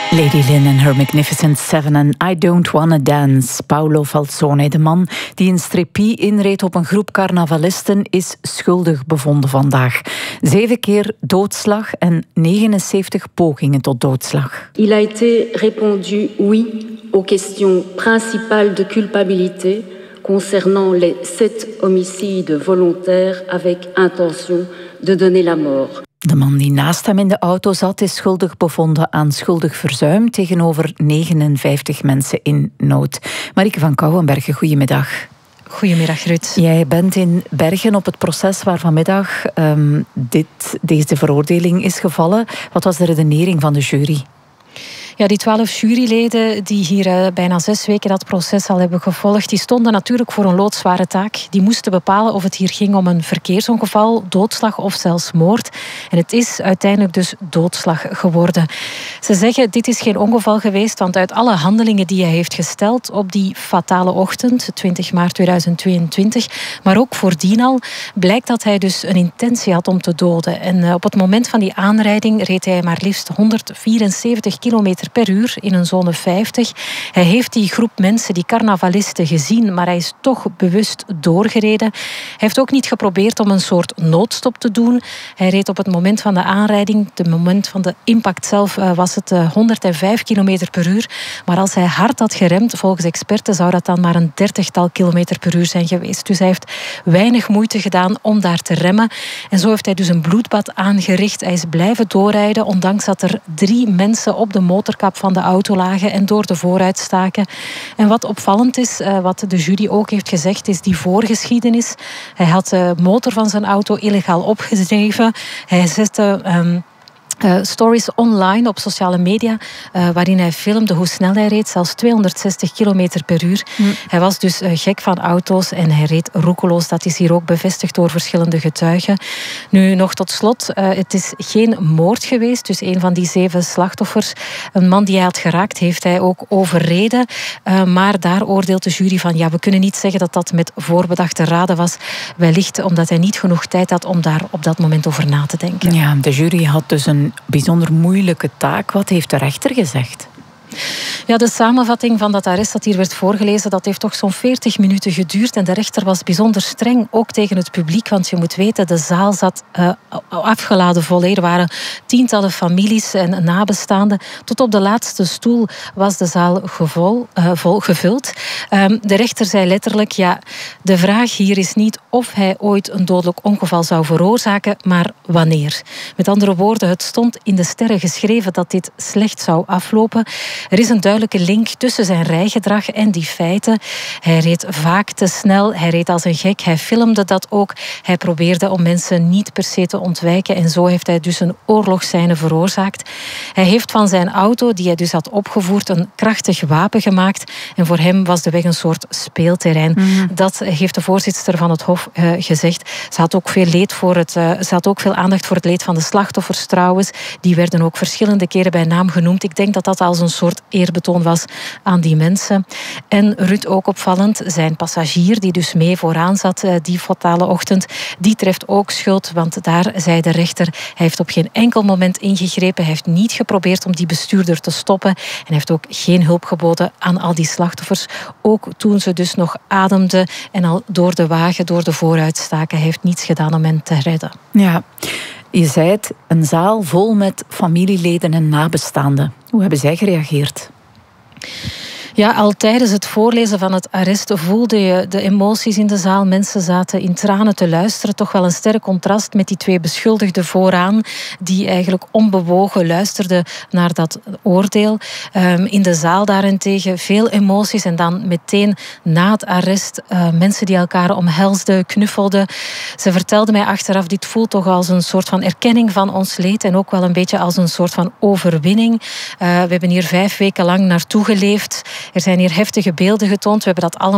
Lady Lynn and her Magnificent Seven and I Don't Wanna Dance. Paolo Falzone, de man die een stripie inreed op een groep carnavalisten, is schuldig bevonden vandaag. 7 keer doodslag en 79 pogingen tot doodslag. Il a été répondu oui aux questions principales de culpabilité concernant les 7 homicides volontaires avec intention de donner la mort. De man die naast hem in de auto zat is schuldig bevonden aan schuldig verzuim tegenover 59 mensen in nood. Marieke van Kouwenbergen, goedemiddag. Goedemiddag, Ruud. Jij bent in Bergen op het proces waar vanmiddag deze veroordeling is gevallen. Wat was de redenering van de jury? Ja, die 12 juryleden die hier bijna 6 weken dat proces al hebben gevolgd, die stonden natuurlijk voor een loodzware taak. Die moesten bepalen of het hier ging om een verkeersongeval, doodslag of zelfs moord. En het is uiteindelijk dus doodslag geworden. Ze zeggen, dit is geen ongeval geweest, want uit alle handelingen die hij heeft gesteld op die fatale ochtend, 20 maart 2022, maar ook voordien al, blijkt dat hij dus een intentie had om te doden. En op het moment van die aanrijding reed hij maar liefst 174 kilometer per uur in een zone 50. Hij heeft die groep mensen, die carnavalisten, gezien, maar hij is toch bewust doorgereden. Hij heeft ook niet geprobeerd om een soort noodstop te doen. Hij reed op het moment van de aanrijding, het moment van de impact zelf, was het 105 kilometer per uur. Maar als hij hard had geremd, volgens experten, zou dat dan maar een 30-tal kilometer per uur zijn geweest. Dus hij heeft weinig moeite gedaan om daar te remmen. En zo heeft hij dus een bloedbad aangericht. Hij is blijven doorrijden, ondanks dat er 3 mensen op de motorkap van de auto lagen en door de vooruit staken. En wat opvallend is, wat de jury ook heeft gezegd, is die voorgeschiedenis. Hij had de motor van zijn auto illegaal opgedreven. Hij zette stories online op sociale media, waarin hij filmde hoe snel hij reed, zelfs 260 kilometer per uur. Hij was dus gek van auto's en hij reed roekeloos. Dat is hier ook bevestigd door verschillende getuigen. Nu, nog tot slot, het is geen moord geweest, dus een van die 7 slachtoffers, een man die hij had geraakt, heeft hij ook overreden. Maar daar oordeelt de jury van, ja, we kunnen niet zeggen dat dat met voorbedachte raden was. Wellicht omdat hij niet genoeg tijd had om daar op dat moment over na te denken. Ja, de jury had dus een bijzonder moeilijke taak. Wat heeft de rechter gezegd? Ja, de samenvatting van dat arrest dat hier werd voorgelezen, dat heeft toch zo'n 40 minuten geduurd. En de rechter was bijzonder streng, ook tegen het publiek. Want je moet weten, de zaal zat afgeladen vol. Er waren tientallen families en nabestaanden. Tot op de laatste stoel was de zaal vol gevuld. De rechter zei letterlijk, ja, de vraag hier is niet of hij ooit een dodelijk ongeval zou veroorzaken, maar wanneer. Met andere woorden, het stond in de sterren geschreven dat dit slecht zou aflopen. Er is een duidelijke link tussen zijn rijgedrag en die feiten. Hij reed vaak te snel, hij reed als een gek, hij filmde dat ook. Hij probeerde om mensen niet per se te ontwijken en zo heeft hij dus een oorlogsscène veroorzaakt. Hij heeft van zijn auto, die hij dus had opgevoerd, een krachtig wapen gemaakt. En voor hem was de weg een soort speelterrein. Dat heeft de voorzitster van het Hof gezegd. Ze had ook veel aandacht voor het leed van de slachtoffers trouwens. Die werden ook verschillende keren bij naam genoemd. Ik denk dat dat als een soort eerbetoon was aan die mensen. En Ruud, ook opvallend, zijn passagier die dus mee vooraan zat die fatale ochtend, die treft ook schuld, want daar zei de rechter, hij heeft op geen enkel moment ingegrepen, hij heeft niet geprobeerd om die bestuurder te stoppen en hij heeft ook geen hulp geboden aan al die slachtoffers, ook toen ze dus nog ademden en al door de wagen, door de vooruit staken. Hij heeft niets gedaan om hen te redden. Ja, je zei het, een zaal vol met familieleden en nabestaanden. Hoe hebben zij gereageerd? Ja, al tijdens het voorlezen van het arrest voelde je de emoties in de zaal. Mensen zaten in tranen te luisteren. Toch wel een sterk contrast met die 2 beschuldigden vooraan, die eigenlijk onbewogen luisterden naar dat oordeel. In de zaal daarentegen veel emoties. En dan meteen na het arrest mensen die elkaar omhelsden, knuffelden. Ze vertelden mij achteraf, dit voelt toch als een soort van erkenning van ons leed. En ook wel een beetje als een soort van overwinning. We hebben hier 5 weken lang naartoe geleefd. Er zijn hier heftige beelden getoond. We hebben dat allemaal